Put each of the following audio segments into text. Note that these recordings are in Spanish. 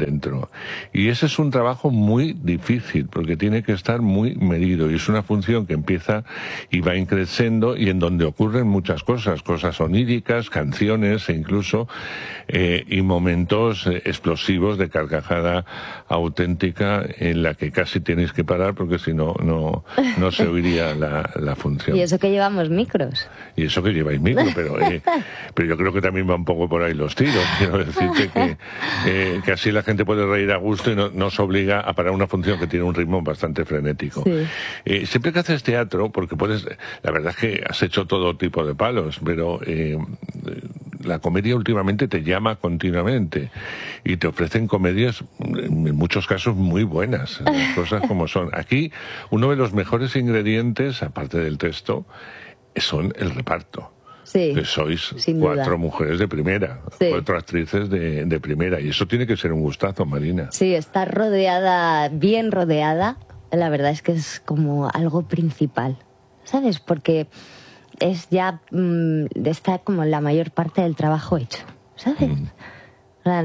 dentro. Y ese es un trabajo muy difícil, porque tiene que estar muy medido, y es una función que empieza y va increciendo, y en donde ocurren muchas cosas oníricas, canciones e incluso y momentos explosivos de carcajada auténtica en la que casi tenéis que parar, porque si no, no se oiría la función. Y eso que llevamos micros. Y eso que lleváis micro, pero yo creo que también va un poco por ahí los tiros. Quiero decirte que así la gente puede reír a gusto y no se obliga a parar una función que tiene un ritmo bastante frenético. Sí. Siempre que haces teatro, porque la verdad es que has hecho todo tipo de palos, pero la comedia últimamente te llama continuamente y te ofrecen comedias, en muchos casos, muy buenas, las cosas como son. Aquí, uno de los mejores ingredientes, aparte del texto, son el reparto. Sí, que sois sin 4 duda. mujeres de primera, Sí. 4 actrices de primera, y eso tiene que ser un gustazo, Marina. Sí, estar rodeada, bien rodeada, la verdad es que es como algo principal, ¿sabes? Porque es ya está como la mayor parte del trabajo hecho, ¿sabes? O sea,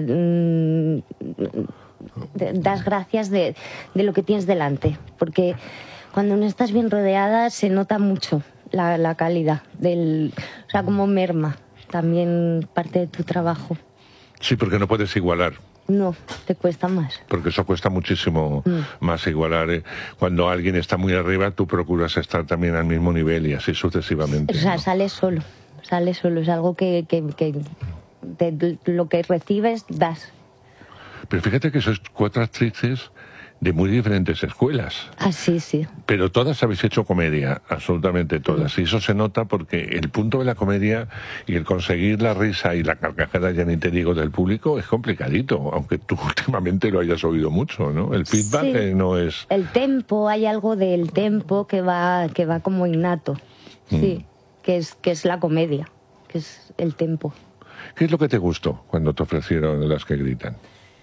das gracias de lo que tienes delante, porque cuando no estás bien rodeada se nota mucho la calidad o sea, como merma también parte de tu trabajo. Sí, porque no puedes igualar. No, te cuesta más. Porque eso cuesta muchísimo más igualar. Cuando alguien está muy arriba, tú procuras estar también al mismo nivel y así sucesivamente. O sea, ¿no? sales solo, es algo que de lo que recibes, das. Pero fíjate que sois 4 actrices de muy diferentes escuelas. Ah, sí, sí. Pero todas habéis hecho comedia, absolutamente todas. Y eso se nota porque el punto de la comedia y el conseguir la risa y la carcajada, ya ni te digo, del público, es complicadito, aunque tú últimamente lo hayas oído mucho, ¿no? El feedback Sí. no es... El tempo, hay algo del tempo que va como innato. Sí, que es la comedia, que es el tempo. ¿Qué es lo que te gustó cuando te ofrecieron Las que gritan?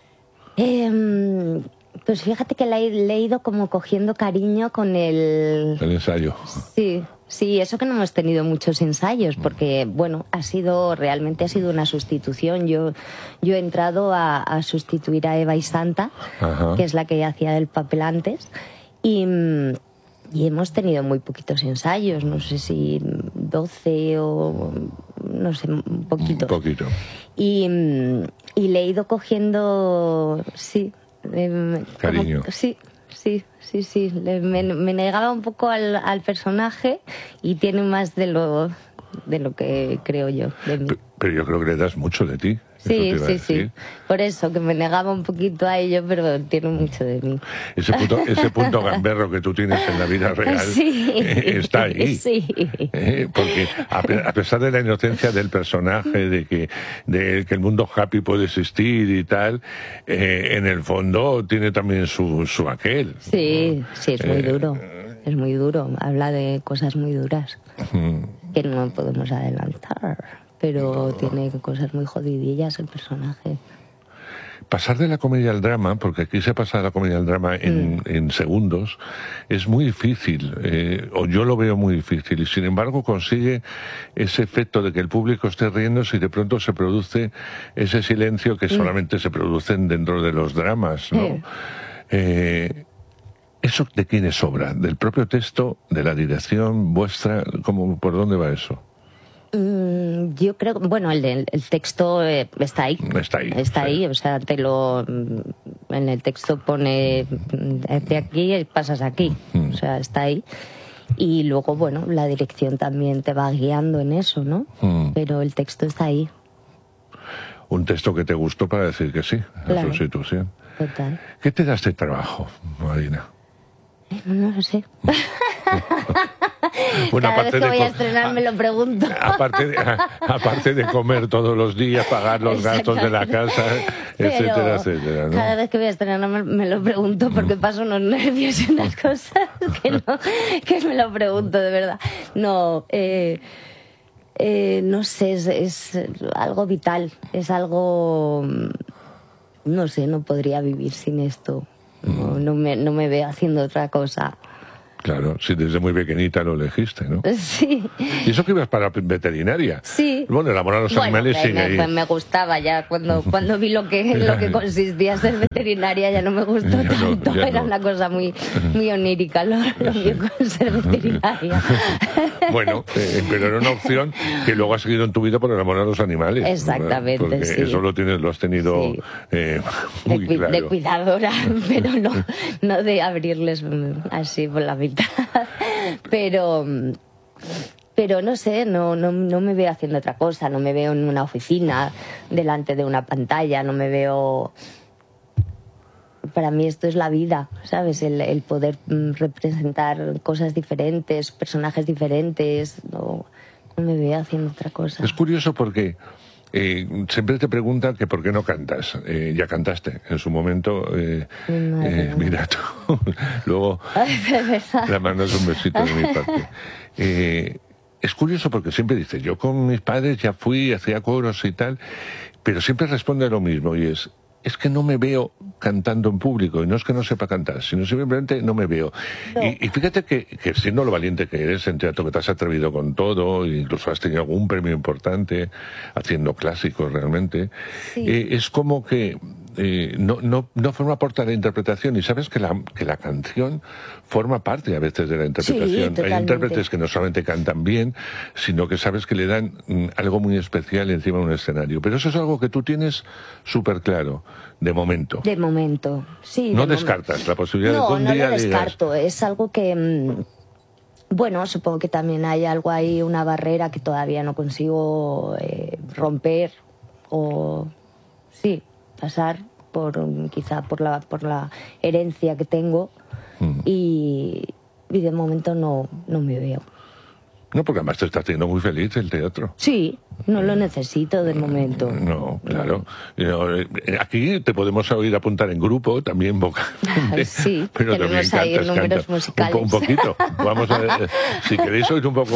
Pues fíjate que le he ido como cogiendo cariño con El ensayo. Sí, eso que no hemos tenido muchos ensayos, porque, bueno, realmente ha sido una sustitución. Yo he entrado a sustituir a Eva y Santa, Ajá. que es la que hacía el papel antes, y hemos tenido muy poquitos ensayos, no sé si 12 o, no sé, un poquito. Un poquito. Y le he ido cogiendo, sí. Cariño. Sí. Me negaba un poco al personaje y tiene más de lo que creo yo de mí. Pero yo creo que le das mucho de ti. Sí. Por eso, que me negaba un poquito a ello, pero tiene mucho de mí. Ese punto gamberro que tú tienes en la vida real está ahí. Sí. Porque a pesar de la inocencia del personaje, de que el mundo happy puede existir y tal, en el fondo tiene también su aquel. Sí, es muy duro. Es muy duro. Habla de cosas muy duras que no podemos adelantar. Pero tiene cosas muy jodidillas el personaje. Pasar de la comedia al drama, porque aquí se pasa de la comedia al drama en segundos, es muy difícil, o yo lo veo muy difícil, y sin embargo consigue ese efecto de que el público esté riendo si de pronto se produce ese silencio que solamente se producen dentro de los dramas, ¿no? ¿Eso de quién es obra? ¿Del propio texto? ¿De la dirección vuestra? ¿Por dónde va eso? Yo creo que, bueno, el texto está ahí. Está ahí, o sea, en el texto pone de aquí y pasas aquí. O sea, está ahí. Y luego, bueno, la dirección también te va guiando en eso, ¿no? Pero el texto está ahí. Un texto que te gustó para decir que sí, Claro. La sustitución. Total. ¿Qué te da este trabajo, Marina? No lo sé. Bueno, Cada vez que voy a estrenar me lo pregunto. Aparte de comer todos los días, pagar los gastos de la casa, etcétera, etcétera, ¿no? Cada vez que voy a estrenar me lo pregunto porque paso unos nervios y unas cosas que me lo pregunto, de verdad. No sé, es algo vital, es algo... No sé, no podría vivir sin esto. No me veo haciendo otra cosa. Claro, sí, desde muy pequeñita lo elegiste, ¿no? Sí. ¿Y eso que ibas para veterinaria? Sí. Bueno, el amor a los animales sigue ahí. Me gustaba ya, cuando vi lo que consistía ser veterinaria ya no me gustó tanto, era una cosa muy onírica lo mío con ser veterinaria. Bueno, pero era una opción que luego has seguido en tu vida por el amor a los animales. Exactamente, porque sí. eso lo has tenido muy claro. De cuidadora, pero no de abrirles así por la mitad. Pero no sé, no me veo haciendo otra cosa, no me veo en una oficina delante de una pantalla, no me veo... Para mí esto es la vida, ¿sabes? El poder representar cosas diferentes, personajes diferentes, no me veo haciendo otra cosa. Es curioso porque siempre te preguntan que por qué no cantas. Ya cantaste en su momento. Mira tú, luego le mandas un besito de mi parte. Es curioso porque siempre dices, yo con mis padres ya fui, hacía coros y tal, pero siempre responde lo mismo y es que no me veo cantando en público, y no es que no sepa cantar, sino simplemente no me veo. No. Y fíjate que siendo lo valiente que eres en teatro, que te has atrevido con todo, e incluso has tenido algún premio importante, haciendo clásicos realmente, sí. Es como que no forma parte de la interpretación, y sabes que la canción forma parte a veces de la interpretación. Sí, hay intérpretes que no solamente cantan bien, sino que sabes que le dan algo muy especial encima de un escenario. Pero eso es algo que tú tienes súper claro, de momento. De momento, sí. No descartas la posibilidad de que un día No lo descarto, digas... es algo que... Bueno, supongo que también hay algo ahí, una barrera que todavía no consigo romper o... Sí, pasar quizá por la herencia que tengo y de momento no me veo. No, porque además te está haciendo muy feliz el teatro. Sí, no lo necesito de momento. No, claro. Aquí te podemos oír apuntar en grupo, también vocalmente. Sí, pero tenemos ahí números musicales. Un poquito. Vamos a ver, si queréis oír un poco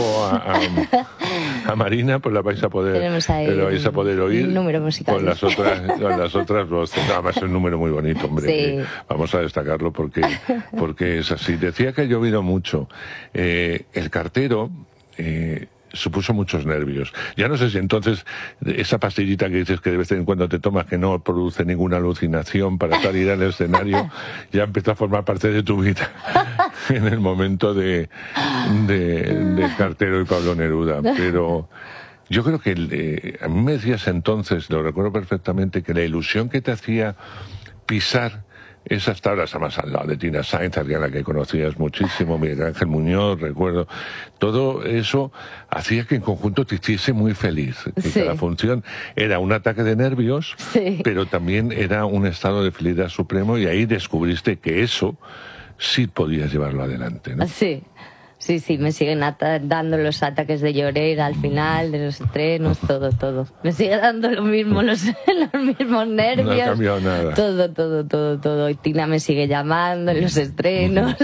a Marina, pues la vais a poder, oír número musical. con las otras voces. Además es un número muy bonito, hombre. Sí. Vamos a destacarlo porque es así. Decía que ha llovido mucho. El cartero... supuso muchos nervios. Ya no sé si entonces esa pastillita que dices que de vez en cuando te tomas, que no produce ninguna alucinación para salir al escenario, ya empezó a formar parte de tu vida en el momento de Cartero y Pablo Neruda. Pero yo creo que a mí me decías entonces, lo recuerdo perfectamente, que la ilusión que te hacía pisar esas tablas, además al lado de Tina Sainz, a la que conocías muchísimo, Miguel Ángel Muñoz, recuerdo, todo eso hacía que en conjunto te hiciese muy feliz. Sí. Que la función era un ataque de nervios, sí, pero también era un estado de felicidad supremo, y ahí descubriste que eso sí podías llevarlo adelante, ¿no? Sí. Sí, me siguen dando los ataques de llorar al final, de los estrenos, todo. Me sigue dando lo mismo, los mismos nervios. No ha cambiado nada. Todo. Y Tina me sigue llamando en los estrenos.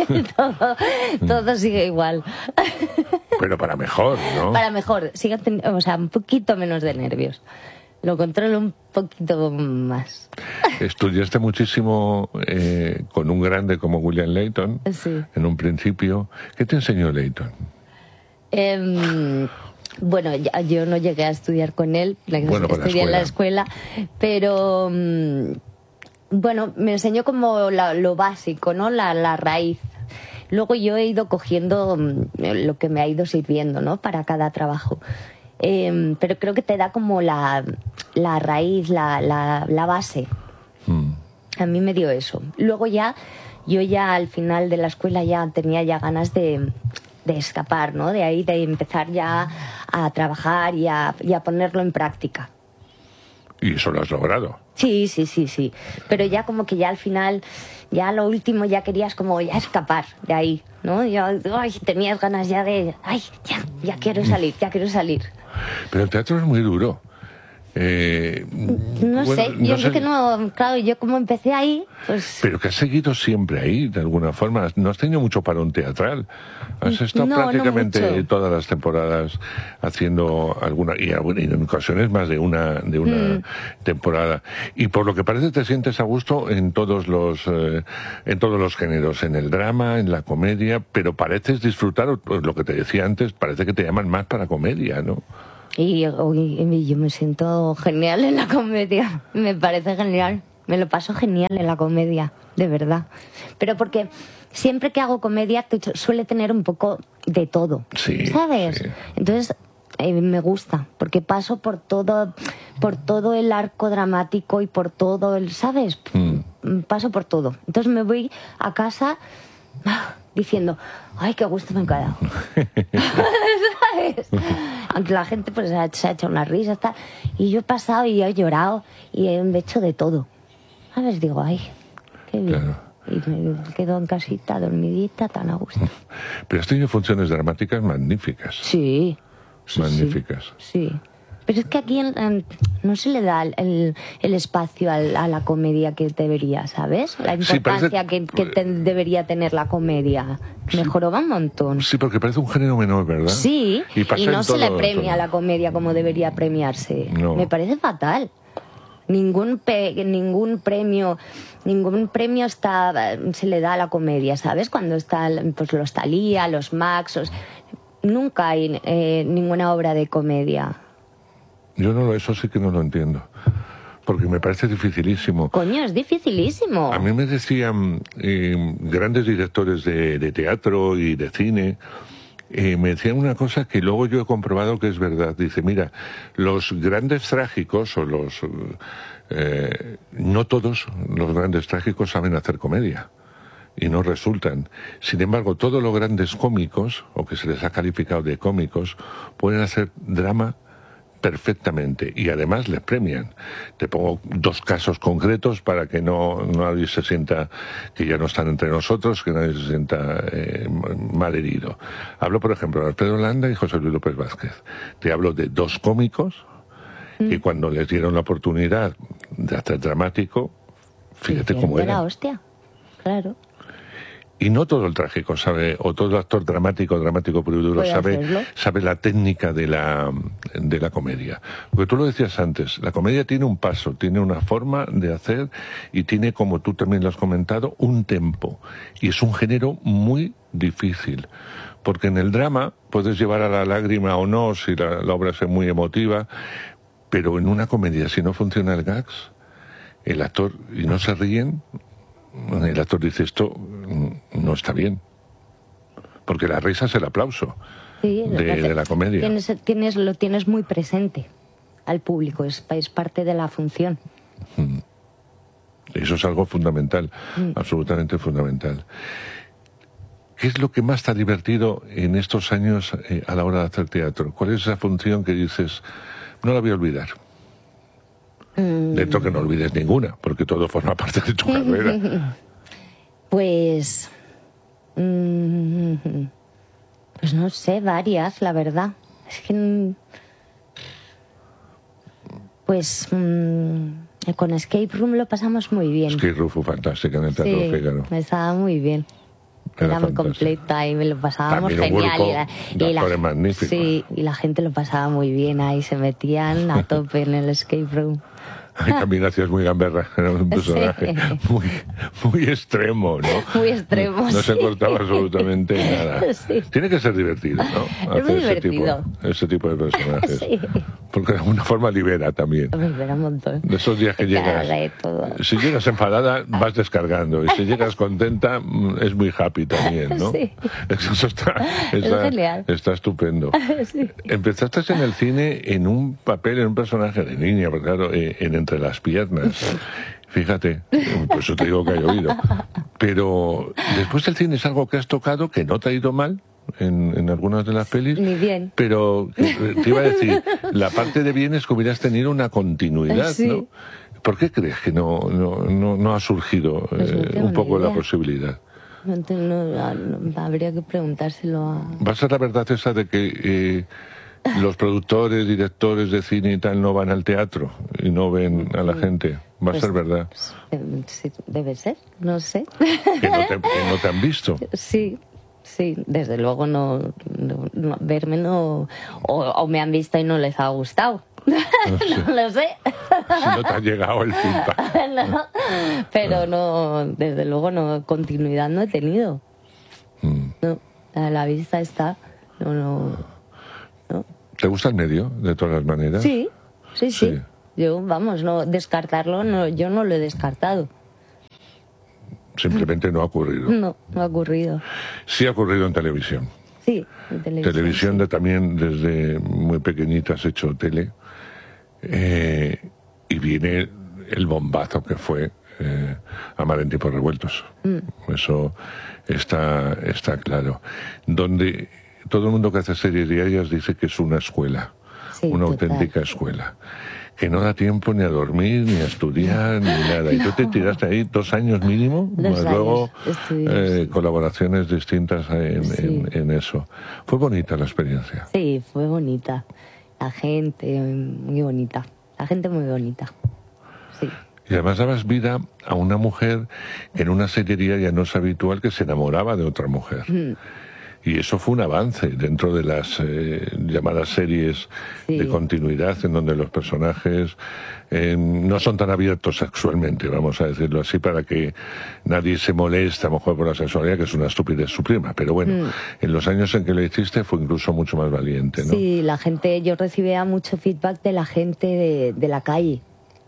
todo sigue igual. Pero para mejor, ¿no? Para mejor. Un poquito menos de nervios. Lo controlo un poquito más. Estudiaste muchísimo con un grande como William Layton, sí, en un principio. ¿Qué te enseñó Layton? Bueno, yo no llegué a estudiar con él, estudié en la escuela, pero bueno, me enseñó como lo básico, ¿no? La raíz. Luego yo he ido cogiendo lo que me ha ido sirviendo, ¿no? Para cada trabajo. Pero creo que te da como la raíz, la base. A mí me dio eso. Luego yo al final de la escuela ya tenía ganas de escapar, ¿no? De ahí, de empezar ya a trabajar y a ponerlo en práctica. ¿Y eso lo has logrado? Sí. Pero ya como que ya al final, ya lo último ya querías como ya escapar de ahí, ¿no? Tenías ganas ya de, ya quiero salir. Pero el teatro es muy duro. No sé, yo creo que no, claro, yo como empecé ahí, pues... Pero que has seguido siempre ahí, de alguna forma, no has tenido mucho parón teatral, has estado prácticamente todas las temporadas haciendo alguna, y en ocasiones más de una temporada, y por lo que parece te sientes a gusto en todos los géneros, en el drama, en la comedia, pero pareces disfrutar, lo que te decía antes, parece que te llaman más para comedia, ¿no? Y yo me siento genial en la comedia, me parece genial, me lo paso genial en la comedia, de verdad. Pero porque siempre que hago comedia suele tener un poco de todo, ¿sabes? Sí. Entonces me gusta, porque paso por todo el arco dramático y por todo el, ¿sabes? Paso por todo. Entonces me voy a casa diciendo, ay, qué gusto me he quedado. ¿Sabes? Aunque la gente pues se ha hecho una risa, tal. Y yo he pasado y he llorado y he hecho de todo. ¿Sabes? Digo, ay, qué bien. Claro. Y me quedo en casita, dormidita, tan a gusto. Pero has tenido funciones dramáticas magníficas. Sí. Magníficas. Sí. Pero es que aquí no se le da el espacio a la comedia que debería, ¿sabes? La importancia que debería tener la comedia. Mejoró un montón. Sí, porque parece un género menor, ¿verdad? Sí, y no se le premia a la comedia como debería premiarse. No. Me parece fatal. Ningún premio se le da a la comedia, ¿sabes? Cuando está pues los Thalía, los Max, nunca hay ninguna obra de comedia. Yo eso sí que no lo entiendo, porque me parece dificilísimo. Coño, es dificilísimo. A mí me decían grandes directores de teatro y de cine, me decían una cosa que luego yo he comprobado que es verdad. Dice, mira, los grandes trágicos, o no todos los grandes trágicos saben hacer comedia, y no resultan. Sin embargo, todos los grandes cómicos, o que se les ha calificado de cómicos, pueden hacer drama perfectamente, y además les premian. Te pongo dos casos concretos para que nadie se sienta que ya no están entre nosotros, que nadie se sienta mal herido. Hablo, por ejemplo, de Alfredo Landa y José Luis López Vázquez. Te hablo de dos cómicos que cuando les dieron la oportunidad de hacer dramático, fíjate cómo era. La hostia, claro. Y no todo el trágico sabe, o todo actor dramático puro y duro sabe la técnica de la comedia. Porque tú lo decías antes, la comedia tiene un paso, tiene una forma de hacer, y tiene, como tú también lo has comentado, un tempo. Y es un género muy difícil. Porque en el drama puedes llevar a la lágrima o no, si la obra es muy emotiva, pero en una comedia, si no funciona el gags, el actor, y no se ríen, el actor dice, esto no está bien, porque la risa es el aplauso de la comedia. Lo tienes muy presente al público, es parte de la función. Eso es algo fundamental, absolutamente fundamental. ¿Qué es lo que más te ha divertido en estos años a la hora de hacer teatro? ¿Cuál es esa función que dices, no la voy a olvidar? Dentro que no olvides ninguna, porque todo forma parte de tu carrera. Pues no sé, varias, la verdad. Es que pues con Escape Room lo pasamos muy bien. Escape Room fue fantástica en el Teatro Fígaro. Estaba muy bien. Era muy completa y me lo pasábamos genial. Y la gente lo pasaba muy bien ahí, se metían a tope en el Escape Room. También hacías muy gamberra, era un personaje muy extremo, ¿no? Muy extremo, No se cortaba absolutamente nada. Sí. Tiene que ser divertido, ¿no? Es muy divertido. Ese tipo de personajes. Sí. Porque de alguna forma libera también. Libera un montón. De esos días que llegas, si llegas enfadada, vas descargando. Y si llegas contenta, es muy happy también, ¿no? Sí. Eso está estupendo. Sí. Empezaste en el cine en un papel, en un personaje de niña, porque claro, en Entre las piernas. Fíjate, pues yo te digo que he oído. Pero después el cine es algo que has tocado, que no te ha ido mal en algunas de las pelis. Ni bien. Pero te iba a decir, la parte de bien es que hubieras tenido una continuidad, sí. ¿no? ¿Por qué crees que no ha surgido un poco la posibilidad? No, habría que preguntárselo a... Va a ser la verdad esa de que los productores, directores de cine y tal no van al teatro y no ven a la gente. Va a ser verdad. Sí, debe ser, no sé. Que no te han visto. Sí, desde luego verme no... O me han visto y no les ha gustado. No lo sé. Si no te ha llegado el feedback. No, pero no, desde luego no, continuidad no he tenido. No, a la vista está. No. ¿Te gusta el medio, de todas las maneras? Sí. Yo, vamos, no descartarlo, yo no lo he descartado. Simplemente no ha ocurrido. No ha ocurrido. Sí ha ocurrido en televisión. Sí, en televisión. Televisión, también desde muy pequeñita has hecho tele. Y viene el bombazo que fue Amar en tiempos revueltos. Eso está claro. Donde todo el mundo que hace series diarias dice que es una escuela, una auténtica escuela, que no da tiempo ni a dormir, ni a estudiar, ni nada. Y tú te tiraste ahí 2 años mínimo, más luego colaboraciones distintas en eso. ¿Fue bonita la experiencia? Sí, fue bonita. La gente muy bonita. Sí. Y además dabas vida a una mujer en una serie diaria no es habitual que se enamoraba de otra mujer. Y eso fue un avance dentro de las llamadas series de continuidad, en donde los personajes no son tan abiertos sexualmente, vamos a decirlo así, para que nadie se moleste a lo mejor por la sexualidad, que es una estupidez suprema. Pero bueno, en los años en que lo hiciste fue incluso mucho más valiente, ¿no? Sí, yo recibía mucho feedback de la gente de la calle,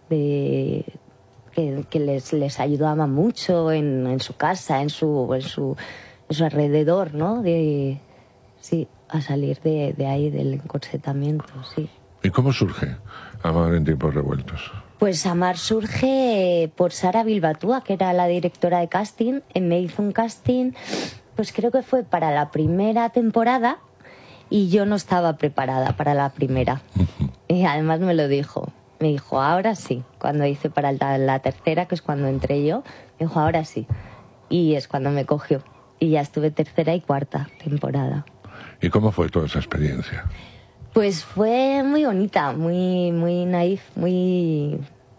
que les ayudaba mucho en su casa, en su alrededor, ¿no? A salir de ahí, del encorsetamiento, sí. ¿Y cómo surge Amar en tiempos revueltos? Pues Amar surge por Sara Bilbatúa, que era la directora de casting. Me hizo un casting, pues creo que fue para la primera temporada, y yo no estaba preparada para la primera. Y además me lo dijo. Me dijo, ahora sí. Cuando hice para la tercera, que es cuando entré yo, me dijo, ahora sí. Y es cuando me cogió. Y ya estuve 3ª y 4ª temporada. ¿Y cómo fue toda esa experiencia? Pues fue muy bonita, muy naif, muy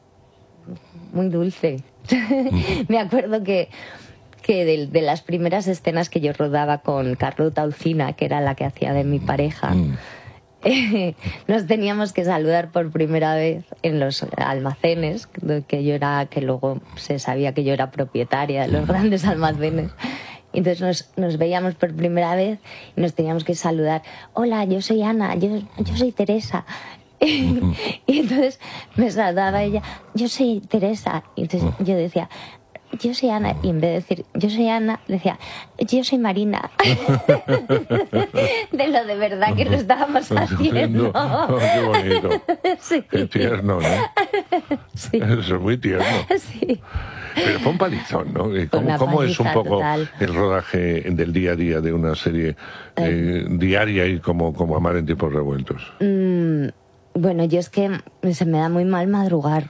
dulce. Me acuerdo que de las primeras escenas que yo rodaba con Carlota Alsina, que era la que hacía de mi pareja, nos teníamos que saludar por primera vez en los almacenes, que luego se sabía que yo era propietaria de los grandes almacenes. Entonces nos veíamos por primera vez y nos teníamos que saludar. Hola, yo soy Ana, yo soy Teresa. Y entonces me saludaba ella, yo soy Teresa. Y entonces yo decía, yo soy Ana. Y en vez de decir, yo soy Ana, decía, yo soy Marina. De lo de verdad que lo estábamos haciendo. Oh, qué bonito. Sí. Qué tierno, ¿no? Sí. Eso es muy tierno. Sí. Pero fue un palizón, ¿no? ¿Cómo es un poco total. El rodaje del día a día de una serie diaria y como Amar en tiempos revueltos? Bueno, yo es que se me da muy mal madrugar.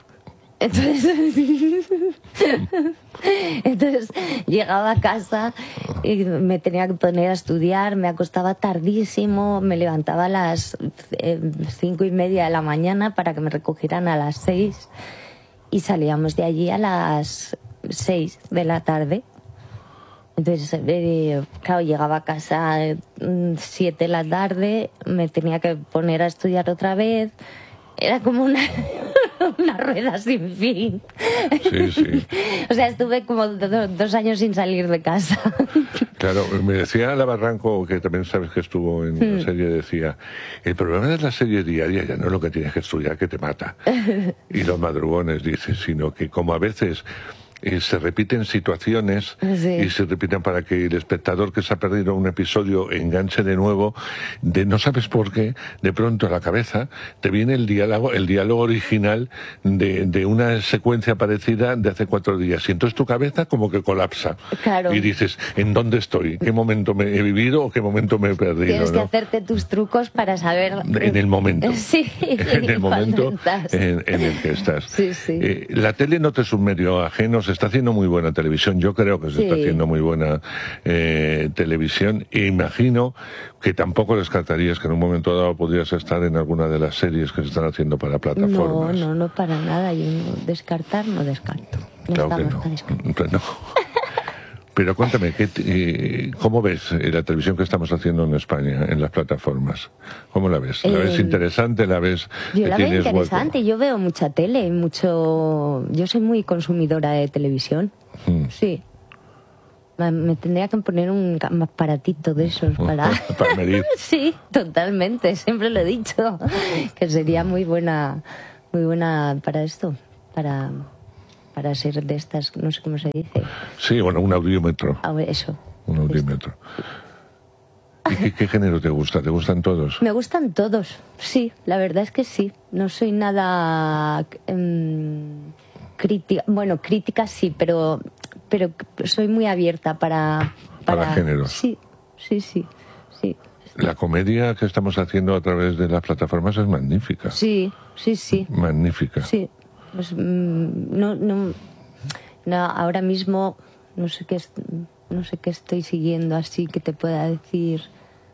Entonces llegaba a casa y me tenía que poner a estudiar, me acostaba tardísimo, me levantaba a las 5:30 de la mañana para que me recogieran a las 6 y salíamos de allí a las 6 de la tarde. Entonces, claro, llegaba a casa 7 de la tarde, me tenía que poner a estudiar otra vez. Era como una rueda sin fin. Sí. O sea, estuve como 2 años sin salir de casa. Claro, me decía Ala Barranco, que también sabes que estuvo en la serie, decía, el problema de la serie diaria ya no es lo que tienes que estudiar, que te mata, y los madrugones, dice, sino que como a veces se repiten situaciones y se repiten para que el espectador que se ha perdido un episodio enganche de nuevo, no sabes por qué, de pronto a la cabeza te viene el diálogo original de una secuencia parecida de hace 4 días, y entonces tu cabeza como que colapsa. Claro. Y dices, ¿en dónde estoy? ¿Qué momento me he vivido o qué momento me he perdido? Tienes que hacerte tus trucos para saber... En el momento. Sí. En el momento en el que estás. Sí. La tele no te es un medio ajeno, se está haciendo muy buena televisión. Yo creo que se está haciendo muy buena televisión. E imagino que tampoco descartarías que en un momento dado podrías estar en alguna de las series que se están haciendo para plataformas. No, para nada. Yo descartar no descarto. Claro que no. No. Pero cuéntame, ¿cómo ves la televisión que estamos haciendo en España, en las plataformas? ¿Cómo la ves? ¿La ves interesante? ¿La ves Yo la veo interesante, hueco? Yo veo mucha tele, yo soy muy consumidora de televisión, sí. Me tendría que poner un aparatito de esos para medir. Sí, totalmente, siempre lo he dicho, que sería muy buena para esto, para ser de estas, no sé cómo se dice. Sí, bueno, un audiómetro. Eso. Un audiómetro. ¿Y qué género te gusta? ¿Te gustan todos? Me gustan todos, sí, la verdad es que sí. No soy nada crítica, bueno, crítica sí, pero soy muy abierta para géneros. Sí. La comedia que estamos haciendo a través de las plataformas es magnífica. Sí. Magnífica. Sí. Pues, no, ahora mismo no sé qué estoy siguiendo así que te pueda decir.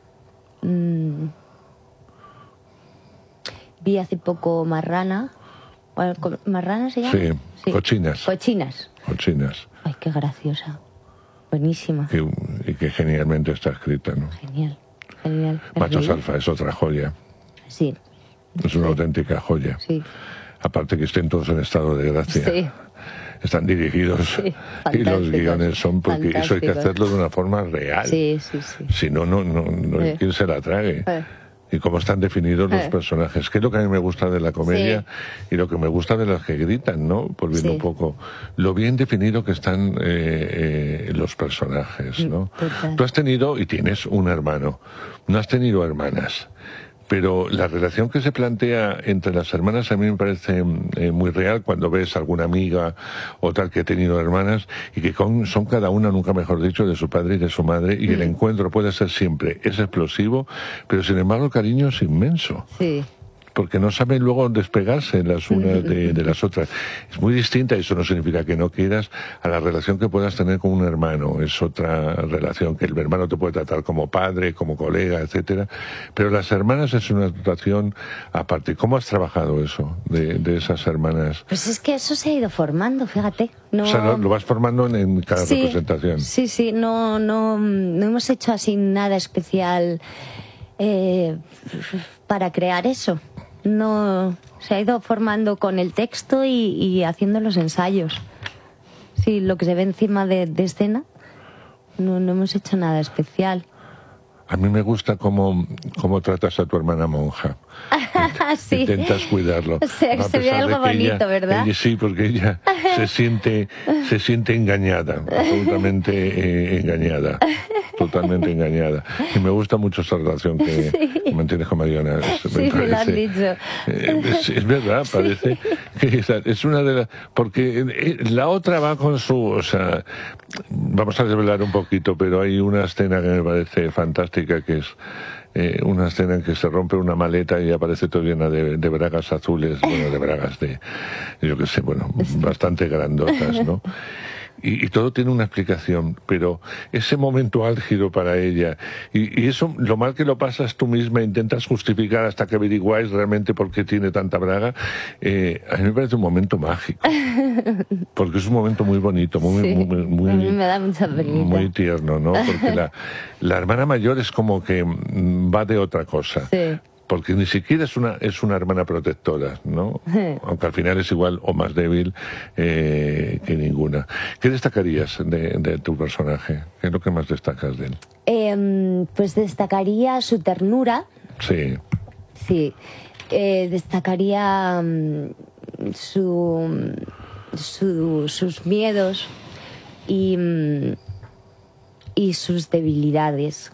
Vi hace poco Marrana. ¿Marrana se llama? Sí. Cochinas. Ay, qué graciosa. Buenísima. Y que genialmente está escrita, ¿no? Genial. Machos Alfa es otra joya. Sí. Es una auténtica joya. Sí. Aparte que estén todos en estado de gracia. Sí. Están dirigidos y los guiones son porque eso hay que hacerlo de una forma real. Sí. Si no hay quien se la trague. Y cómo están definidos los personajes, que es lo que a mí me gusta de la comedia y lo que me gusta de las que gritan, ¿no? Por viendo un poco lo bien definido que están los personajes, ¿no? Total. Tú has tenido y tienes un hermano, no has tenido hermanas. Pero la relación que se plantea entre las hermanas a mí me parece muy real cuando ves alguna amiga o tal que ha tenido hermanas y que son cada una, nunca mejor dicho, de su padre y de su madre y el encuentro puede ser siempre, es explosivo, pero sin embargo el cariño es inmenso. Sí. Porque no saben luego despegarse las unas de las otras. Es muy distinta, eso no significa que no quieras, a la relación que puedas tener con un hermano. Es otra relación, que el hermano te puede tratar como padre, como colega, etcétera. Pero las hermanas es una situación aparte. ¿Cómo has trabajado eso, de esas hermanas? Pues es que eso se ha ido formando, fíjate. O sea, lo vas formando en cada representación. Sí, no hemos hecho así nada especial para crear eso. No, se ha ido formando con el texto y haciendo los ensayos. Sí, lo que se ve encima de escena, no hemos hecho nada especial. A mí me gusta cómo tratas a tu hermana monja. Sí. Intentas cuidarlo. O sea, que se ve algo bonito, ¿verdad? Sí, porque ella se siente engañada, absolutamente engañada. Totalmente engañada. Y me gusta mucho esa relación que mantienes con Mariona. Me lo han dicho. Es verdad, parece que es una de las... Porque la otra va con su... O sea, vamos a desvelar un poquito, pero hay una escena que me parece fantástica, que es una escena en que se rompe una maleta y aparece todo llena de bragas azules, bueno, de bragas yo qué sé, bueno, bastante grandotas, ¿no? Y todo tiene una explicación, pero ese momento álgido para ella, y eso, lo mal que lo pasas tú misma, intentas justificar hasta que averiguáis realmente por qué tiene tanta braga, a mí me parece un momento mágico, porque es un momento muy bonito, muy, a mí me da mucha penita. Muy tierno, ¿no? Porque la hermana mayor es como que va de otra cosa. Sí. Porque ni siquiera es una hermana protectora, ¿no? Aunque al final es igual o más débil que ninguna. ¿Qué destacarías de tu personaje? ¿Qué es lo que más destacas de él? Pues destacaría su ternura. Sí. Sí. Destacaría sus miedos y sus debilidades.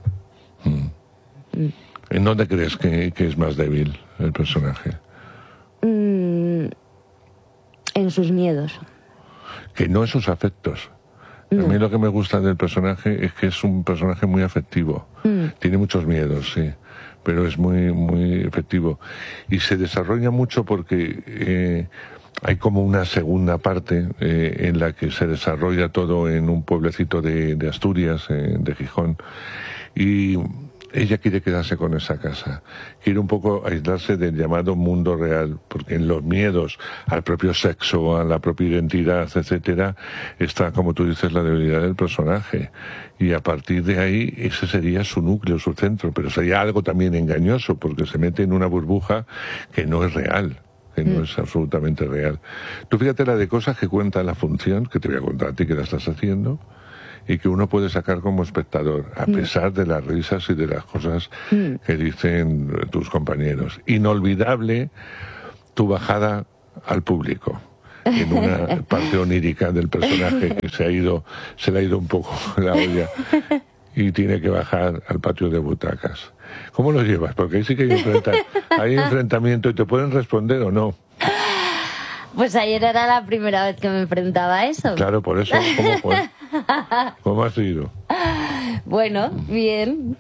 ¿En dónde crees que es más débil el personaje? En sus miedos. Que no en sus afectos. No. A mí lo que me gusta del personaje es que es un personaje muy afectivo. Tiene muchos miedos, sí, pero es muy, muy efectivo. Y se desarrolla mucho porque hay como una segunda parte en la que se desarrolla todo en un pueblecito de Asturias, de Gijón, y ella quiere quedarse con esa casa, quiere un poco aislarse del llamado mundo real, porque en los miedos al propio sexo, a la propia identidad, etcétera, está, como tú dices, la debilidad del personaje, y a partir de ahí ese sería su núcleo, su centro, pero sería algo también engañoso, porque se mete en una burbuja que no es real, que no es absolutamente real. Tú fíjate la de cosas que cuenta la función, que te voy a contar a ti que la estás haciendo, y que uno puede sacar como espectador, a pesar de las risas y de las cosas que dicen tus compañeros. Inolvidable tu bajada al público, en una parte onírica del personaje que se le ha ido un poco la olla y tiene que bajar al patio de butacas. ¿Cómo lo llevas? Porque ahí sí que hay enfrentamiento y te pueden responder o no. Pues ayer era la primera vez que me enfrentaba a eso. Claro, por eso. ¿Cómo fue? ¿Cómo ha sido? Bueno, bien.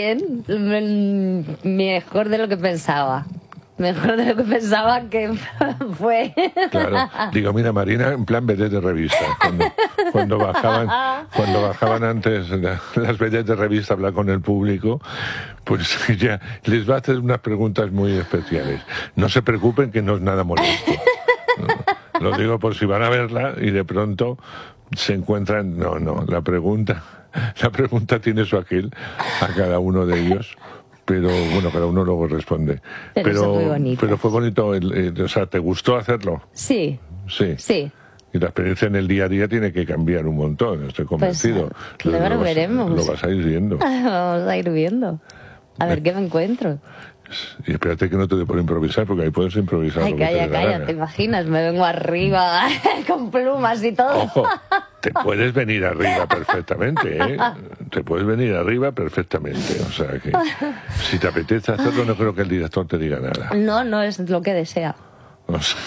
Mejor de lo que pensaba. Mejor de lo que pensaba que fue. Claro. Digo, mira, Marina, en plan vedette de revista. Cuando bajaban antes las vedettes de revista a hablar con el público, pues ya les va a hacer unas preguntas muy especiales. No se preocupen que no es nada molesto. Lo digo por si van a verla y de pronto se encuentran... No, la pregunta tiene su aquel a cada uno de ellos, pero bueno, cada uno luego responde. Pero fue bonito, o sea, ¿te gustó hacerlo? Sí. Y la experiencia en el día a día tiene que cambiar un montón, estoy convencido. Pues, claro, veremos. Lo vas a ir viendo. Vamos a ir viendo. A ver qué me encuentro. Y espérate que no te dé por improvisar, porque ahí puedes improvisar. Ay, calla, te imaginas, me vengo arriba con plumas y todo. Ojo, te puedes venir arriba perfectamente, ¿eh? Te puedes venir arriba perfectamente. O sea que si te apetece hacerlo, no creo que el director te diga nada. No es lo que desea. O sea,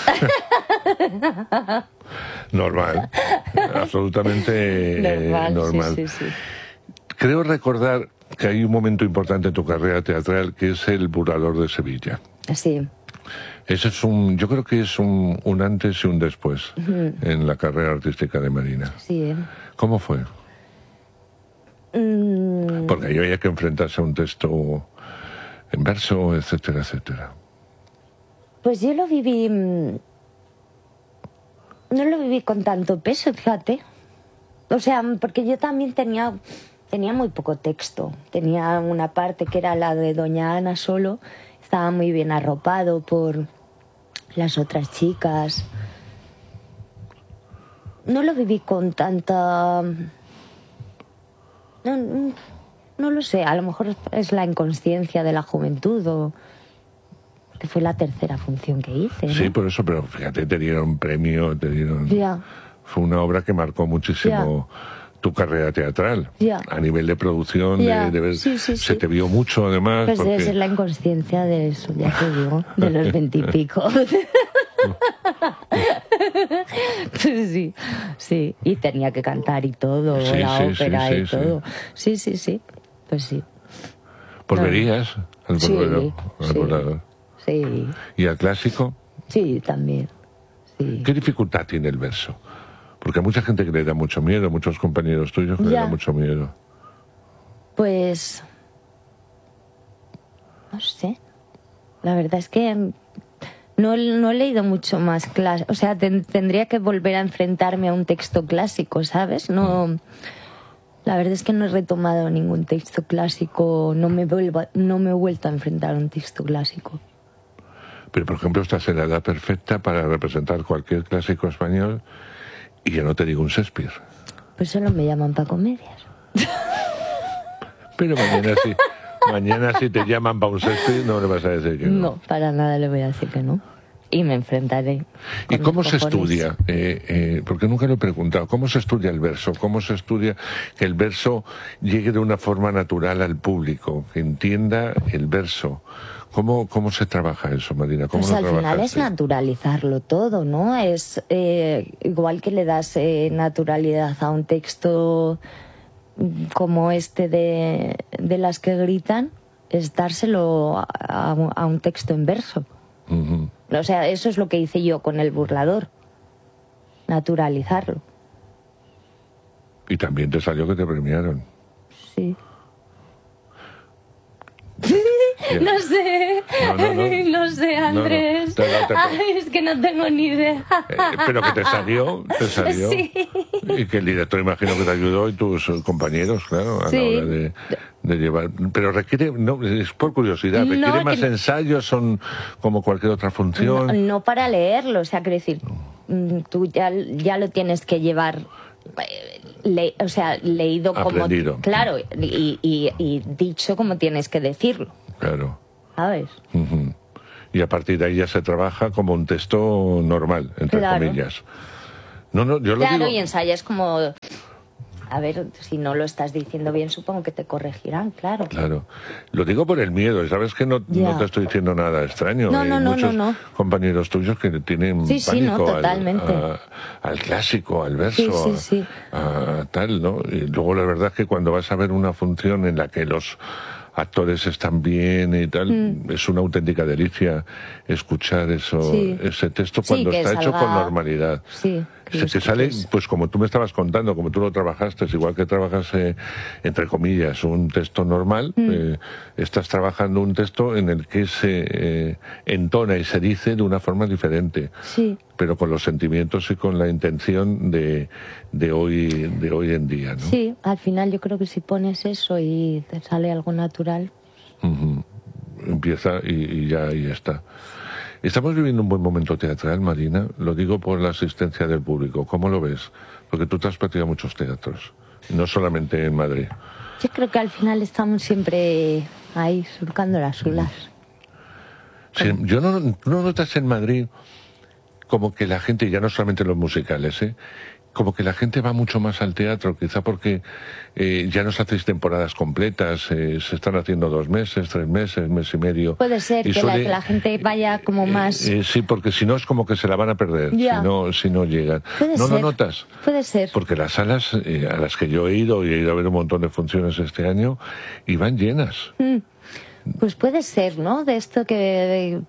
normal, absolutamente normal. Sí. Creo recordar que hay un momento importante en tu carrera teatral que es el Burlador de Sevilla. Sí. Ese es yo creo que es un antes y un después en la carrera artística de Marina. Sí. ¿Cómo fue? Porque ahí había que enfrentarse a un texto en verso, etcétera, etcétera. Pues yo lo viví... No lo viví con tanto peso, fíjate. O sea, porque yo también tenía muy poco texto. Tenía una parte que era la de Doña Ana solo. Estaba muy bien arropado por las otras chicas. No lo viví con tanta... No lo sé, a lo mejor es la inconsciencia de la juventud o... que fue la tercera función que hice, ¿no? Sí, por eso, pero fíjate, te dieron premio, Ya. Fue una obra que marcó muchísimo tu carrera teatral. Ya. A nivel de producción, Sí. se te vio mucho, además. Pues debe ser la inconsciencia de eso, ya te digo, de los 20 y pico. Sí. Y tenía que cantar y todo, la ópera y todo. Sí. Pues sí. ¿Volverías al Burlador? Sí. ¿Y al clásico? Sí, también. Sí. ¿Qué dificultad tiene el verso? Porque hay mucha gente que le da mucho miedo, muchos compañeros tuyos que le da mucho miedo. Pues... no sé. La verdad es que no he leído mucho más clásico. O sea, tendría que volver a enfrentarme a un texto clásico, ¿sabes? No... La verdad es que no he retomado ningún texto clásico, no me he vuelto a enfrentar a un texto clásico. Pero, por ejemplo, estás en la edad perfecta para representar cualquier clásico español y yo no te digo un Shakespeare. Pues solo me llaman para comedias. Pero mañana si te llaman para un Shakespeare no le vas a decir que no. No, para nada le voy a decir que no. Y me enfrentaré. ¿Y cómo se estudia? Porque nunca lo he preguntado. ¿Cómo se estudia el verso? ¿Cómo se estudia que el verso llegue de una forma natural al público? Que entienda el verso. ¿Cómo se trabaja eso, Marina? ¿Cómo pues al final es naturalizarlo todo, ¿no? Es igual que le das naturalidad a un texto como este de las que gritan, es dárselo a un texto en verso. O sea, eso es lo que hice yo con El burlador. Naturalizarlo. Y también te salió que te premiaron. Sí. No sé, no sé, Andrés. Ay, es que no tengo ni idea. Pero que te salió. Sí. Y que el director imagino que te ayudó y tus compañeros, claro, a la hora de llevar. Pero requiere, no, es por curiosidad, requiere más ensayos, son como cualquier otra función. No para leerlo, o sea, quiero decir, tú ya lo tienes que llevar. O sea, leído aprendido. Como... Claro, y dicho como tienes que decirlo. Claro. ¿Sabes? Y a partir de ahí ya se trabaja como un texto normal, entre comillas. No, yo lo digo... y ensayas como... A ver, si no lo estás diciendo bien, supongo que te corregirán, claro. Claro. Lo digo por el miedo, sabes que no te estoy diciendo nada extraño. No, Hay muchos compañeros tuyos que tienen pánico totalmente. al clásico, al verso, a tal, ¿no? Y luego la verdad es que cuando vas a ver una función en la que los actores están bien y tal, es una auténtica delicia escuchar ese texto cuando está hecho con normalidad. Sí. Se sale, pues como tú me estabas contando, como tú lo trabajaste, igual que trabajas, entre comillas, un texto normal, estás trabajando un texto en el que se entona y se dice de una forma diferente, pero con los sentimientos y con la intención de hoy en día, ¿no? Sí, al final yo creo que si pones eso y te sale algo natural... Empieza y ya ahí está. Estamos viviendo un buen momento teatral, Marina, lo digo por la asistencia del público. ¿Cómo lo ves? Porque tú te has practicado muchos teatros, no solamente en Madrid. Yo creo que al final estamos siempre ahí, surcando las olas. Sí, yo no notas en Madrid como que la gente, ya no solamente los musicales, como que la gente va mucho más al teatro, quizá porque ya no se hacéis temporadas completas, se están haciendo 2 meses, 3 meses, mes y medio. Puede ser que la gente vaya como más... sí, porque si no es como que se la van a perder, si no llegan. ¿No lo notas? Puede ser. Porque las salas a las que yo he ido, y he ido a ver un montón de funciones este año, iban llenas. Pues puede ser, ¿no? De esto que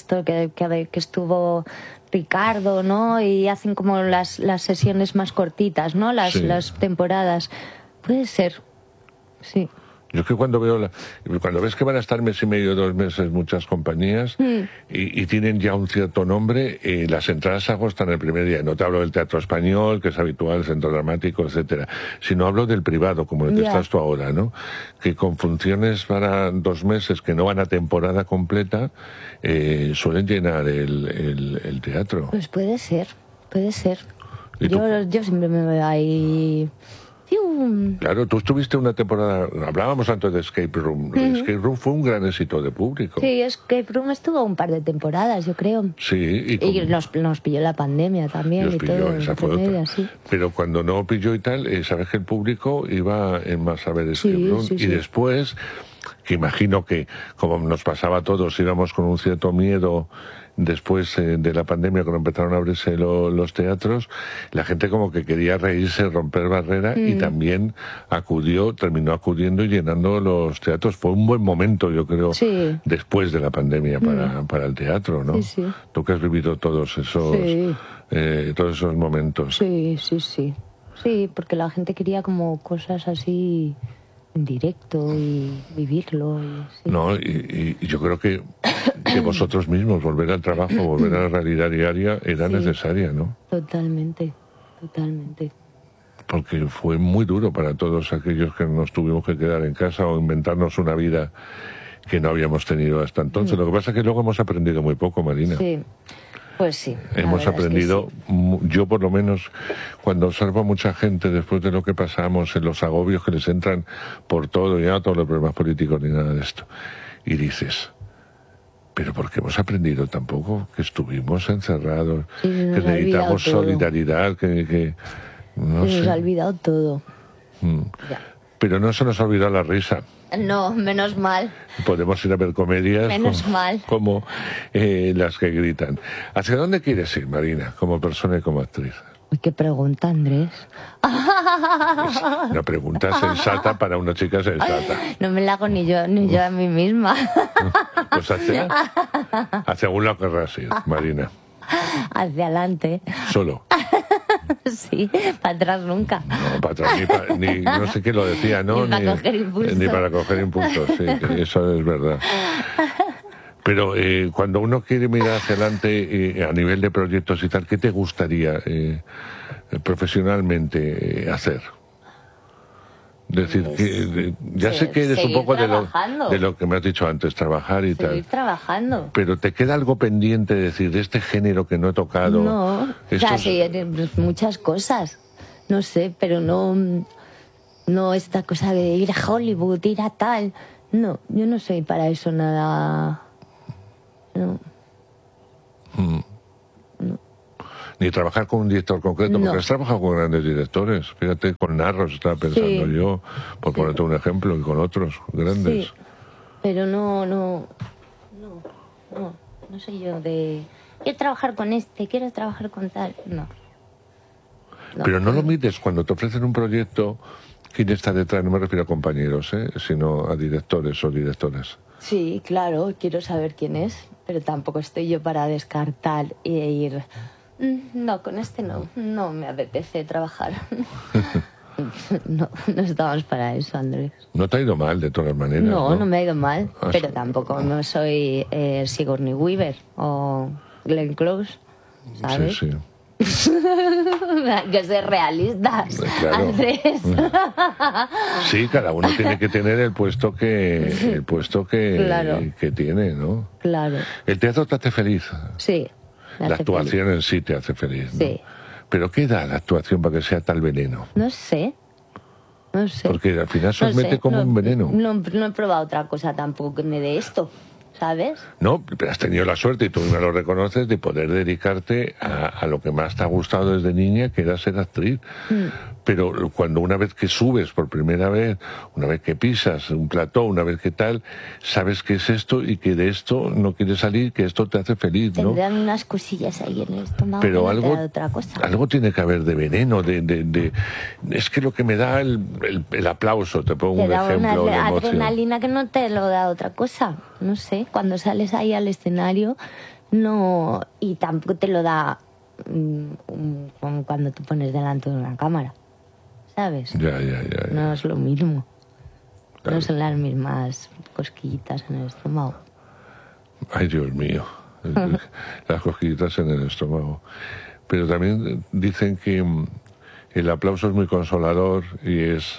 estuvo Ricardo, ¿no? Y hacen como las sesiones más cortitas, ¿no? Las temporadas. Puede ser, sí. Yo es que cuando ves que van a estar mes y medio, 2 meses muchas compañías y tienen ya un cierto nombre, las entradas se agostan el primer día. No te hablo del teatro español, que es habitual, el centro dramático, etcétera, sino hablo del privado, como el que estás tú ahora, ¿no? Que con funciones para 2 meses que no van a temporada completa, suelen llenar el teatro. Pues puede ser. Yo siempre me veo ahí... Claro, tú estuviste una temporada, hablábamos antes de Escape Room. Escape Room fue un gran éxito de público. Sí, Escape Room estuvo un par de temporadas, yo creo. Sí. Y nos pilló la pandemia también y todo. Esa fue otra. Pero cuando no pilló y tal, sabes que el público iba en más a ver Escape Room. Y después, que imagino que, como nos pasaba a todos, íbamos con un cierto miedo después de la pandemia, cuando empezaron a abrirse los teatros, la gente como que quería reírse, romper barrera y también terminó acudiendo y llenando los teatros. Fue un buen momento, yo creo, después de la pandemia para el teatro, ¿no? Sí. Tú que has vivido todos esos momentos. Sí. Sí, porque la gente quería como cosas así en directo y vivirlo. No, y yo creo que vosotros mismos, volver al trabajo, volver a la realidad diaria, era necesaria, ¿no? Totalmente. Porque fue muy duro para todos aquellos que nos tuvimos que quedar en casa o inventarnos una vida que no habíamos tenido hasta entonces. Lo que pasa es que luego hemos aprendido muy poco, Marina. Sí. Pues sí. Hemos aprendido, yo por lo menos, cuando observo a mucha gente después de lo que pasamos, en los agobios que les entran por todo, y no todos los problemas políticos ni nada de esto, y dices, pero ¿por qué hemos aprendido tampoco? Que estuvimos encerrados, que necesitamos solidaridad, que no sé. Se nos ha olvidado todo. Pero no se nos ha olvidado la risa. No, menos mal. Podemos ir a ver comedias como las que gritan. ¿Hacia dónde quieres ir, Marina, como persona y como actriz? ¿Qué pregunta, Andrés? Una pregunta sensata para una chica sensata. No me la hago ni yo a mí misma. Pues hacia algún lado querrás ir, Marina. Hacia adelante. ¿Solo? Sí, para atrás nunca. No, para atrás, ni no sé qué lo decía, ¿no? Ni para coger impulso. Ni para coger impulso, sí, eso es verdad. Pero cuando uno quiere mirar hacia adelante a nivel de proyectos y tal, ¿qué te gustaría profesionalmente hacer? Es decir, que, ya sé que eres un poco de lo que me has dicho antes, trabajar y tal. Seguir trabajando. Pero ¿te queda algo pendiente de decir, de este género que no he tocado? No, o sea, sí, muchas cosas, no sé, pero no esta cosa de ir a Hollywood, ir a tal. No, yo no soy para eso nada. No. No. Ni trabajar con un director concreto, porque has trabajado con grandes directores. Fíjate, con Narros estaba pensando yo, por ponerte un ejemplo, y con otros grandes. Sí, pero no soy yo de... Quiero trabajar con este, quiero trabajar con tal. No. Pero no lo mides cuando te ofrecen un proyecto, quién está detrás, no me refiero a compañeros, sino a directores o directoras. Sí, claro, quiero saber quién es, pero tampoco estoy yo para descartar e ir... No, con este no me apetece trabajar. No estamos para eso, Andrés. ¿No te ha ido mal, de todas maneras? No me ha ido mal, pero tampoco no soy Sigourney Weaver o Glenn Close, ¿sabes? Sí. Hay que ser realistas, claro. Andrés. Sí, cada uno tiene que tener el puesto que claro. que tiene, ¿no? Claro. ¿El teatro te hace feliz? Sí. La actuación en sí te hace feliz, ¿no? Sí. ¿Pero qué da la actuación para que sea tal veneno? No sé. Porque al final se os mete como un veneno. No he probado otra cosa tampoco que me dé esto, ¿sabes? No, pero has tenido la suerte, y tú me lo reconoces, de poder dedicarte a lo que más te ha gustado desde niña, que era ser actriz. Pero cuando una vez que subes por primera vez, una vez que pisas un plató, una vez que tal, sabes que es esto y que de esto no quieres salir, que esto te hace feliz, ¿no? Tendrán unas cosillas ahí en el estómago. Pero que algo, no te da otra cosa. Algo tiene que haber de veneno, es que lo que me da el aplauso, te pongo un ejemplo. Te da una adrenalina que no te lo da otra cosa. No sé, cuando sales ahí al escenario, no, y tampoco te lo da como cuando te pones delante de una cámara, ¿sabes? Ya. No es lo mismo. Claro. No son las mismas cosquillitas en el estómago. Ay, Dios mío. Las cosquillitas en el estómago. Pero también dicen que el aplauso es muy consolador y es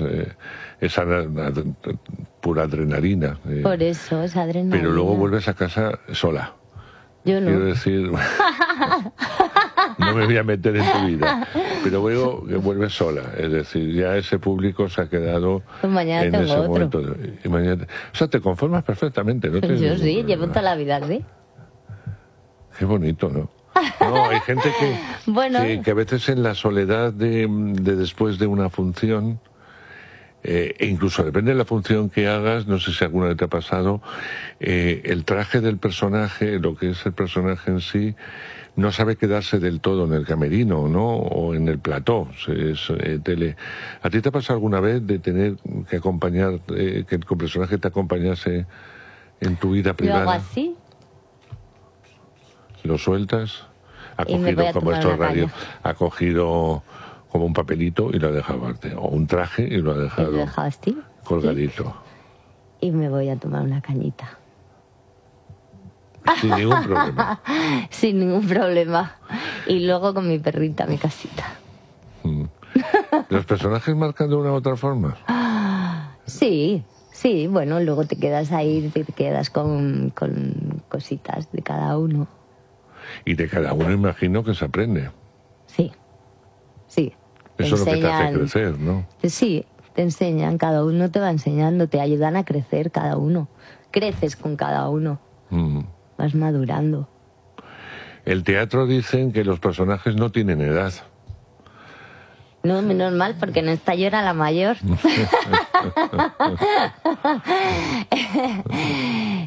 pura adrenalina. Por eso, es adrenalina. Pero luego vuelves a casa sola. Yo no. Quiero decir, no me voy a meter en tu vida, pero veo que vuelves sola. Es decir, ya ese público se ha quedado pues mañana en tengo ese otro. momento. Y mañana, o sea, te conformas perfectamente, ¿no? Yo sí, llevo toda la vida así. Qué bonito, ¿no? No, hay gente que a veces en la soledad de después de una función, e incluso depende de la función que hagas, no sé si alguna vez te ha pasado, el traje del personaje, lo que es el personaje en sí, no sabe quedarse del todo en el camerino, ¿no? O en el plató. ¿A ti te ha pasado alguna vez de tener que acompañar, que el personaje te acompañase en tu vida privada? Yo hago así. Lo sueltas, ha cogido como estos radios, ha cogido como un papelito y lo ha dejado aparte, o un traje y lo ha dejado así, colgadito. Y me voy a tomar una cañita. Sin ningún problema. Sin ningún problema. Y luego con mi perrita a mi casita. ¿Los personajes marcan de una u otra forma? Sí, bueno, luego te quedas ahí, te quedas con cositas de cada uno. Y de cada uno imagino que se aprende. Sí. Eso es lo que te hace crecer, ¿no? Sí, te enseñan, cada uno te va enseñando, te ayudan a crecer cada uno. Creces con cada uno. Vas madurando. El teatro dicen que los personajes no tienen edad. No, menos mal, porque en esta yo era la mayor.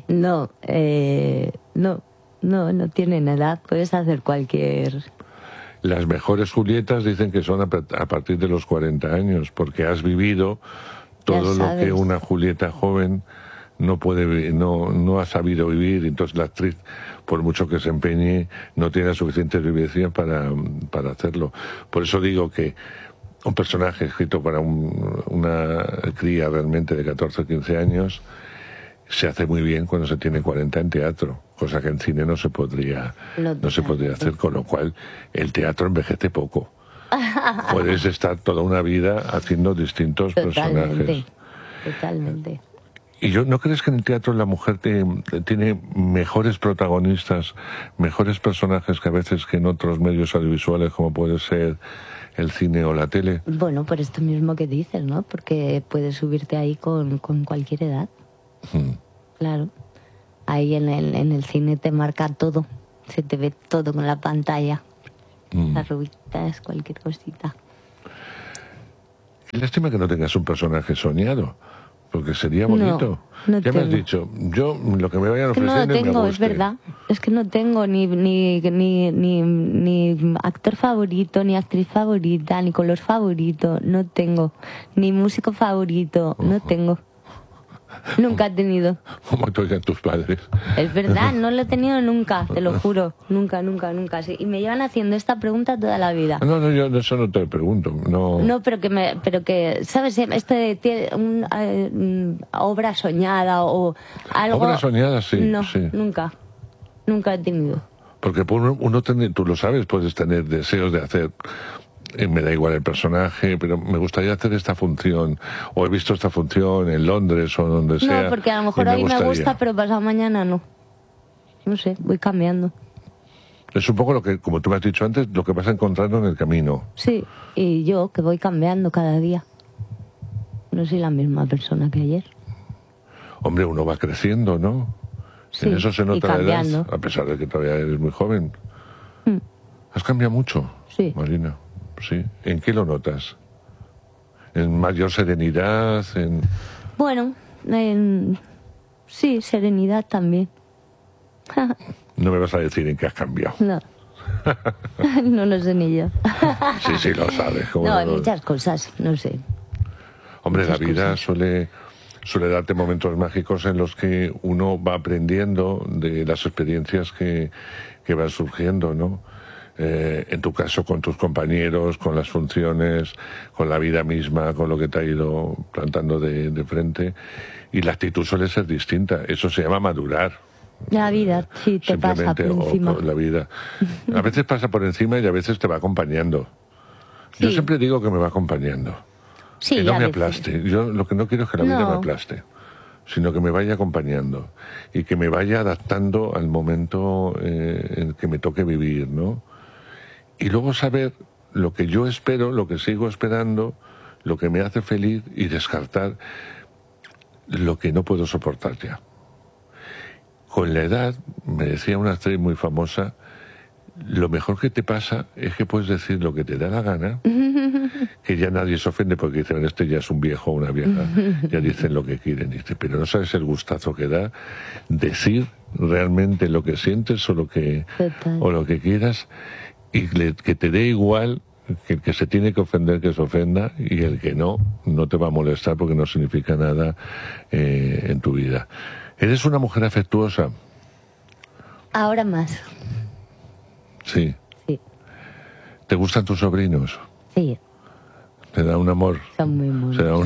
No tienen edad, puedes hacer cualquier las mejores Julietas dicen que son a partir de los 40 años, porque has vivido todo lo que una Julieta joven no puede, no ha sabido vivir. Entonces la actriz, por mucho que se empeñe, no tiene suficientes vivencias para hacerlo. Por eso digo que un personaje escrito para una cría realmente de 14 o 15 años se hace muy bien cuando se tiene 40 en teatro, cosa que en cine no se podría hacer, con lo cual el teatro envejece poco. Puedes estar toda una vida haciendo distintos personajes. Totalmente. ¿Y no crees que en el teatro la mujer tiene mejores protagonistas, mejores personajes que a veces que en otros medios audiovisuales como puede ser el cine o la tele? Bueno, por esto mismo que dices, ¿no? Porque puedes subirte ahí con cualquier edad. Claro. Ahí en el cine te marca todo. Se te ve todo con la pantalla. Las rubitas, cualquier cosita. Lástima que no tengas un personaje soñado, porque sería bonito. No ya me has dicho, yo lo que me vayan ofreciendo no tengo, me es verdad. Es que no tengo ni actor favorito, ni actriz favorita, ni color favorito. No tengo. Ni músico favorito. No tengo. Nunca he tenido. Como te oigan tus padres. Es verdad, no lo he tenido nunca, te lo juro. Nunca. Sí. Y me llevan haciendo esta pregunta toda la vida. No, yo eso no te pregunto. No, pero que ¿sabes? Esto de obra soñada o algo. Obra soñada, sí. No, sí. Nunca he tenido. Porque tú lo sabes, puedes tener deseos de hacer. Me da igual el personaje, pero me gustaría hacer esta función, o he visto esta función en Londres o donde sea. No, porque a lo mejor hoy me gusta, pero pasado mañana no. No sé, voy cambiando. Es un poco lo que, como tú me has dicho antes, lo que vas encontrando en el camino. Sí, y yo que voy cambiando cada día. No soy la misma persona que ayer. Hombre, uno va creciendo, ¿no? Sí, en eso se nota la edad, cambiando. a pesar de que todavía eres muy joven. ¿Has cambiado mucho, sí. Marina? Sí. ¿En qué lo notas? ¿En mayor serenidad? Bueno, sí, serenidad también. No me vas a decir en qué has cambiado. No. No lo sé ni yo. Sí, lo sabes. No, hay muchas cosas, no sé. Hombre, la vida suele darte momentos mágicos en los que uno va aprendiendo de las experiencias que van surgiendo, ¿no? En tu caso con tus compañeros, con las funciones, con la vida misma, con lo que te ha ido plantando de frente, y la actitud suele ser distinta. Eso se llama madurar. La vida, sí, te pasa por encima. La vida. A veces pasa por encima y a veces te va acompañando. Sí. Yo siempre digo que me va acompañando. Sí, que no me aplaste. Yo lo que no quiero es que la vida me aplaste, sino que me vaya acompañando y que me vaya adaptando al momento en que me toque vivir, ¿no? Y luego saber lo que yo espero, lo que sigo esperando, lo que me hace feliz, y descartar lo que no puedo soportar ya. Con la edad, me decía una actriz muy famosa, lo mejor que te pasa es que puedes decir lo que te da la gana, que ya nadie se ofende porque dicen, este ya es un viejo o una vieja, ya dicen lo que quieren, dice, pero no sabes el gustazo que da decir realmente lo que sientes o lo que quieras, y que te dé igual que el que se tiene que ofender que se ofenda, y el que no te va a molestar porque no significa nada en tu vida. ¿Eres una mujer afectuosa? Ahora más. Sí. ¿Te gustan tus sobrinos? Sí. ¿Te da un amor? Son muy monos.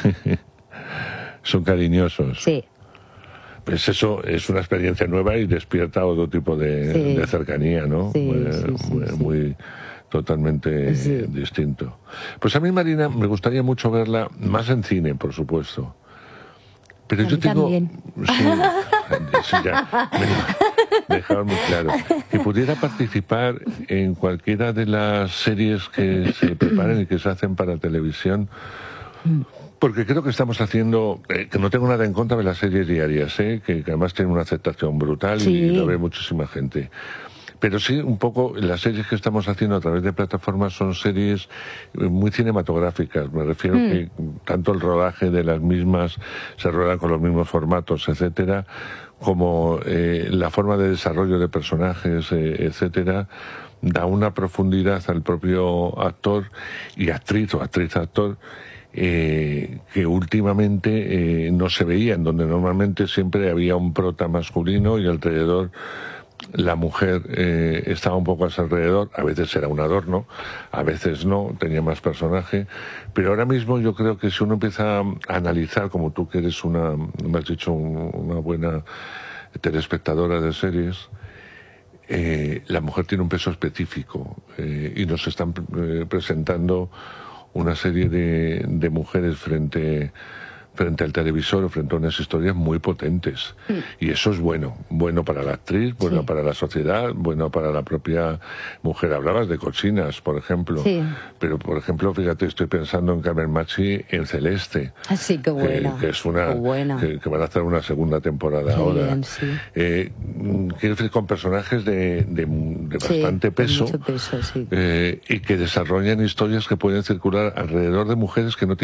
Son cariñosos. Sí. Pues eso es una experiencia nueva y despierta otro tipo de cercanía, ¿no? Sí, muy totalmente distinto. Pues a mí, Marina, me gustaría mucho verla más en cine, por supuesto. Pero yo tengo... También. Sí, ya. Dejar muy claro. Que pudiera participar en cualquiera de las series que se preparan y que se hacen para televisión. Porque creo que estamos haciendo, que no tengo nada en contra de las series diarias, que además tienen una aceptación brutal y lo ve muchísima gente. Pero sí, un poco, las series que estamos haciendo a través de plataformas son series muy cinematográficas. Me refiero que tanto el rodaje de las mismas se ruedan con los mismos formatos, etcétera, como la forma de desarrollo de personajes, etcétera, da una profundidad al propio actor y actriz o actriz-actor que últimamente no se veía, en donde normalmente siempre había un prota masculino y alrededor la mujer estaba un poco a su alrededor, a veces era un adorno, a veces no, tenía más personaje, pero ahora mismo yo creo que si uno empieza a analizar, como tú que eres me has dicho, una buena telespectadora de series, la mujer tiene un peso específico y nos están presentando una serie de mujeres frente al televisor o frente a unas historias muy potentes. Y eso es bueno para la actriz, bueno para la sociedad, bueno para la propia mujer. Hablabas de cochinas, por ejemplo, pero por ejemplo, fíjate, estoy pensando en Carmen Machi en Celeste. Así que buena. Que es una que van a hacer una segunda temporada ahora. Bien, quiero decir, con personajes de bastante peso, mucho peso, y que desarrollan historias que pueden circular alrededor de mujeres que no tienen